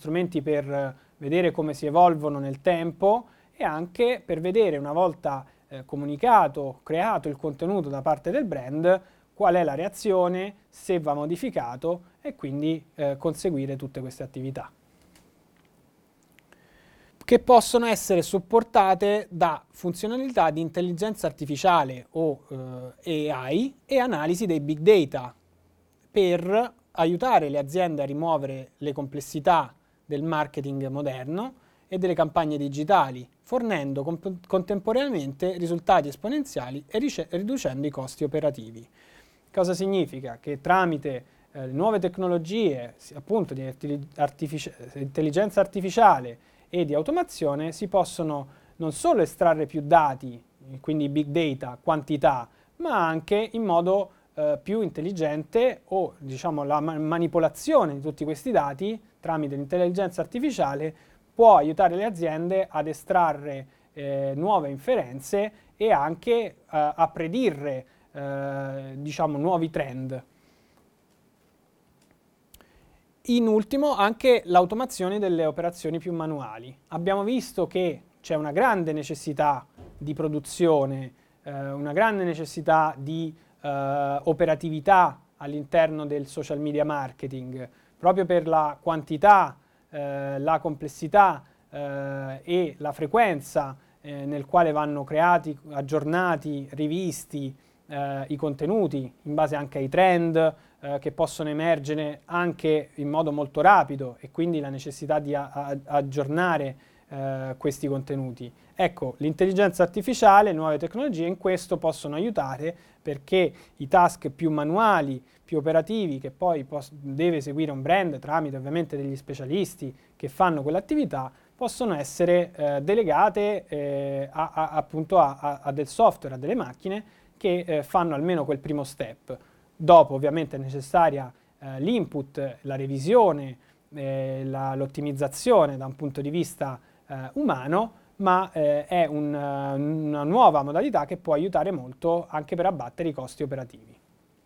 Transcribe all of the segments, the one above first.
strumenti per vedere come si evolvono nel tempo e anche per vedere, una volta comunicato, creato il contenuto da parte del brand, qual è la reazione, se va modificato e quindi conseguire tutte queste attività, che possono essere supportate da funzionalità di intelligenza artificiale o AI e analisi dei big data per aiutare le aziende a rimuovere le complessità del marketing moderno e delle campagne digitali, fornendo contemporaneamente risultati esponenziali e riducendo i costi operativi. Cosa significa? Che tramite le nuove tecnologie, appunto di intelligenza artificiale e di automazione, si possono non solo estrarre più dati, quindi big data, quantità, ma anche in modo più intelligente o diciamo la manipolazione di tutti questi dati tramite l'intelligenza artificiale può aiutare le aziende ad estrarre nuove inferenze e anche a predire diciamo nuovi trend. In ultimo anche l'automazione delle operazioni più manuali. Abbiamo visto che c'è una grande necessità di produzione, una grande necessità di operatività all'interno del social media marketing, proprio per la quantità, la complessità e la frequenza nel quale vanno creati, aggiornati, rivisti i contenuti in base anche ai trend che possono emergere anche in modo molto rapido e quindi la necessità di aggiornare questi contenuti. Ecco, l'intelligenza artificiale e nuove tecnologie in questo possono aiutare perché i task più manuali, più operativi che poi deve seguire un brand tramite ovviamente degli specialisti che fanno quell'attività possono essere delegate appunto a del software, a delle macchine che fanno almeno quel primo step. Dopo ovviamente è necessaria l'input, la revisione, l'ottimizzazione da un punto di vista umano, ma è una nuova modalità che può aiutare molto anche per abbattere i costi operativi.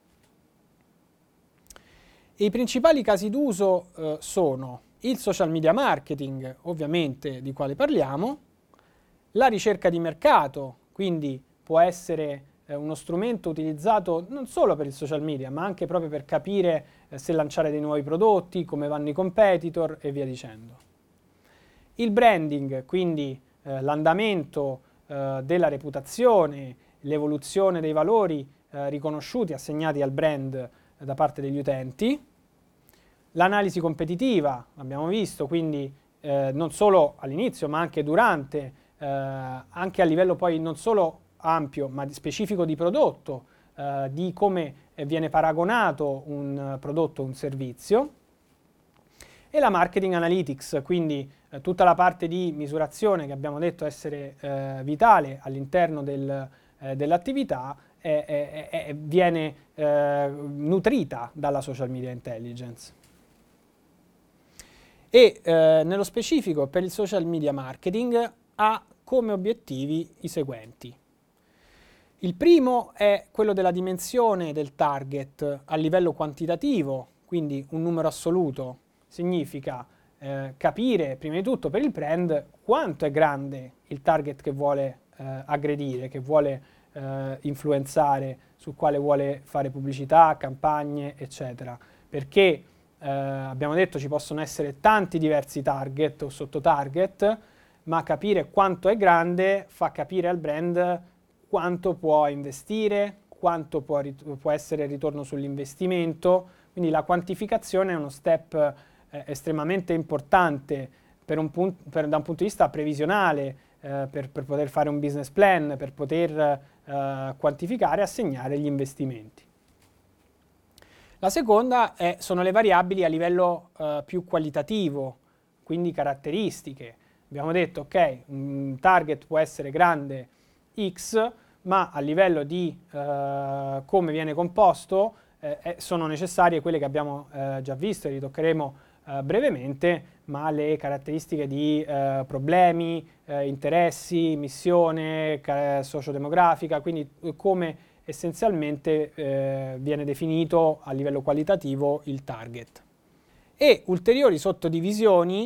I principali casi d'uso sono il social media marketing, ovviamente di quale parliamo, la ricerca di mercato, quindi può essere uno strumento utilizzato non solo per il social media, ma anche proprio per capire se lanciare dei nuovi prodotti, come vanno i competitor e via dicendo. Il branding, quindi l'andamento della reputazione, l'evoluzione dei valori riconosciuti, assegnati al brand da parte degli utenti. L'analisi competitiva, abbiamo visto, quindi non solo all'inizio, ma anche durante, anche a livello poi non solo ampio, ma specifico di prodotto, di come viene paragonato un prodotto o un servizio. E la marketing analytics, quindi tutta la parte di misurazione che abbiamo detto essere vitale all'interno dell'attività viene nutrita dalla social media intelligence. E nello specifico per il social media marketing ha come obiettivi i seguenti. Il primo è quello della dimensione del target a livello quantitativo, quindi un numero assoluto. Significa capire prima di tutto per il brand quanto è grande il target che vuole aggredire, che vuole influenzare, sul quale vuole fare pubblicità, campagne, eccetera. Perché abbiamo detto ci possono essere tanti diversi target o sottotarget, ma capire quanto è grande fa capire al brand quanto può investire, quanto può essere il ritorno sull'investimento. Quindi la quantificazione è uno step estremamente importante da un punto di vista previsionale, per poter fare un business plan, per poter quantificare e assegnare gli investimenti. La seconda sono le variabili a livello più qualitativo, quindi caratteristiche. Abbiamo detto, ok, un target può essere grande X, ma a livello di come viene composto sono necessarie quelle che abbiamo già visto e ritoccheremo brevemente, ma le caratteristiche di problemi, interessi, missione, sociodemografica, quindi come essenzialmente viene definito a livello qualitativo il target. E ulteriori sottodivisioni